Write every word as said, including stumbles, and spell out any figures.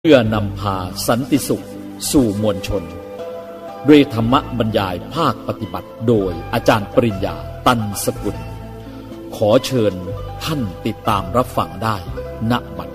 เพื่อนำพาสันติสุขสู่มวลชนด้วยธรรมบรรยายภาคปฏิบัติโดยอาจารย์ปริญญาตันสกุลขอเชิญท่านติดตามรับฟังได้ณบัด